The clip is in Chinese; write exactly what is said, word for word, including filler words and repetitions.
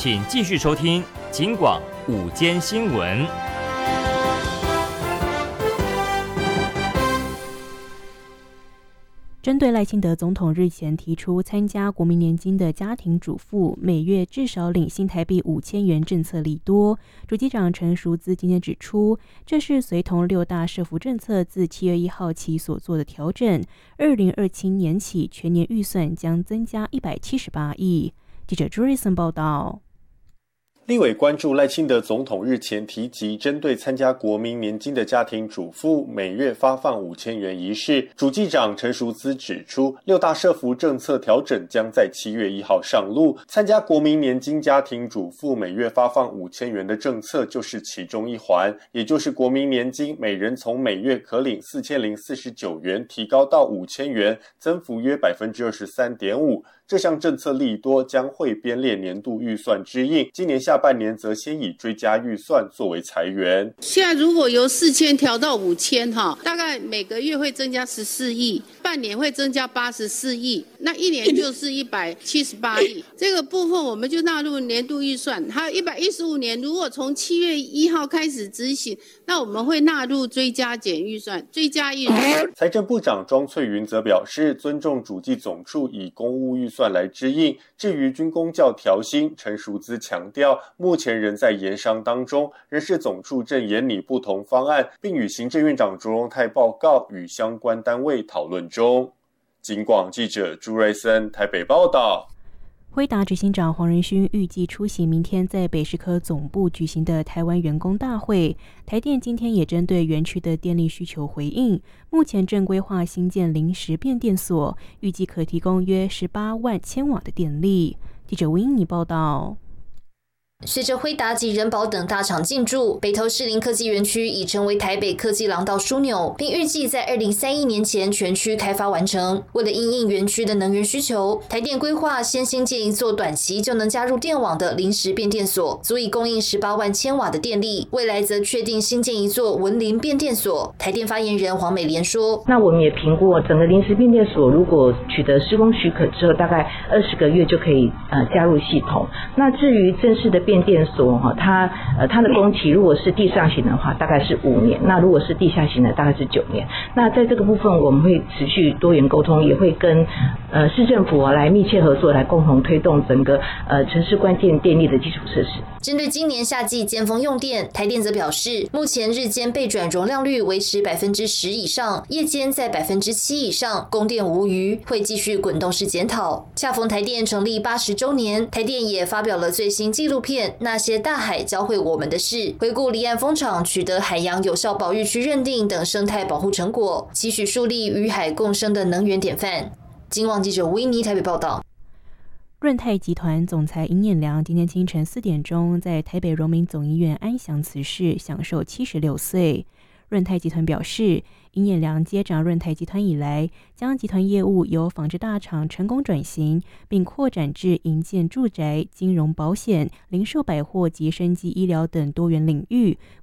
请继续收听警广午间新闻。 针对赖清德总统日前提出参加国民年金的家庭主妇每月至少领新台币五千元政策利多，主机长陈淑姿今天指出，这是随同六大社福政策自七月一号起所做的调整，二零二七年起全年预算将增加一百七十八亿。记者朱瑞森报道。 立委关注赖清德总统日前提及针对参加国民年金的家庭主妇每月发放五千元一事，主计长陈淑姿指出，六大社福政策调整将在七月一号上路，参加国民年金家庭主妇每月发放五千元的政策就是其中一环，也就是国民年金每人从每月可领四千零四十九元提高到五千元，增幅约 百分之二十三点五。这项政策利多将会编列年度预算支应，今年下半年则先以追加预算作为财源。 现在如果由四千调到五千哈，大概每个月会增加十四亿，半年会增加八十四亿，那一年就是一百七十八亿。这个部分我们就纳入年度预算，还有一百一十五年，如果从七月一号开始执行，那我们会纳入追加减预算、追加预算。 财政部长庄翠云则表示，尊重主计总处以公务预算来支应。至于军公教调薪，陈淑姿强调，目前仍在研商当中，人事总处正研拟不同方案，并与行政院长卓荣泰报告，与相关单位讨论中。警广记者朱瑞森台北报道。 辉达执行长黄仁勋预计出席明天在北士科总部举行的台湾员工大会。台电今天也针对园区的电力需求回应，目前正规划新建临时变电所，预计可提供约十八万千瓦的电力。记者吴英妮报道。 随着辉达及仁宝等大厂进驻，北投士林科技园区已成为台北科技廊道枢纽，并预计在二零三一年前全区开发完成。为了因应园区的能源需求，台电规划先新建一座短期就能加入电网的临时变电所，足以供应十八万千瓦的电力。未来则确定新建一座文林变电所。台电发言人黄美莲说：“ 那我们也评估整个临时变电所，如果取得施工许可之后，大概二十个月就可以呃加入系统。那至于正式的变电所哈，它呃它的工期如果是地上型的话，大概是五年；那如果是地下型的，大概是九年。那在这个部分，我们会持续多元沟通，也会跟呃市政府来密切合作，来共同推动整个呃城市关键电力的基础设施。 针对今年夏季尖峰用电，台电则表示，目前日间备转容量率维持百分之十以上，夜间在百分之七以上，供电无虞，会继续滚动式检讨。恰逢台电成立八十周年，台电也发表了最新纪录片《那些大海教会我们的事》，回顾离岸风场取得海洋有效保育区认定等生态保护成果，期许树立与海共生的能源典范。警广记者吴依妮台北报道。 润泰集团总裁尹衍良今天清晨四点钟在台北荣民总医院安详辞世，享受七十六岁。润泰集团表示，尹衍良接掌润泰集团以来，将集团业务由纺织大厂成功转型，并扩展至营建住宅、金融保险、零售百货及生技医疗等多元领域，